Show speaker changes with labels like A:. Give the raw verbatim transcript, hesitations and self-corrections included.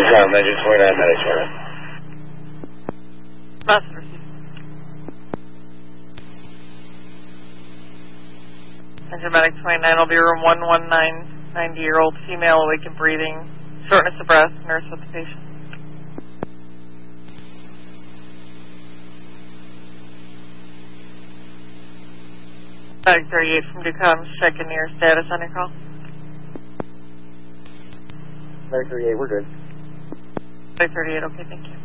A: Ducom, Engine twenty-nine, Medic twenty-nine.
B: Message received. Engine Medic twenty-nine will be room one one nine, ninety-year-old female, awake and breathing, shortness of breath, nurse with the patient. Medic thirty-eight from Ducom, checking your status on your call.
C: Medic thirty-eight, we're good.
B: Medic thirty-eight, okay, thank you.